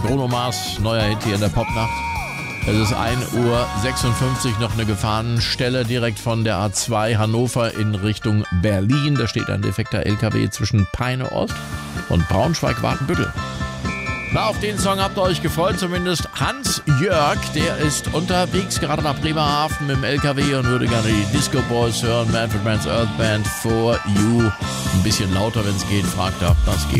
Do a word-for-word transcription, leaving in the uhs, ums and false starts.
Bruno Mars, neuer Hit hier in der Popnacht. Es ist ein Uhr sechsundfünfzig, noch eine Gefahrenstelle direkt von der A zwei Hannover in Richtung Berlin. Da steht ein defekter L K W zwischen Peine Ost und Braunschweig-Wartenbüttel. Na, auf den Song habt ihr euch gefreut, zumindest Hans Jörg, der ist unterwegs, gerade nach Bremerhaven mit dem L K W und würde gerne die Disco Boys hören, Manfred Mann's Earth Band, For You. Ein bisschen lauter, wenn es geht, fragt er, das geht.